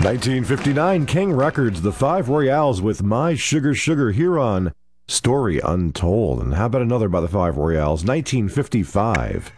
1959, King Records, The Five Royales with My Sugar Sugar here on Story Untold. And how about another by The Five Royales, 1955.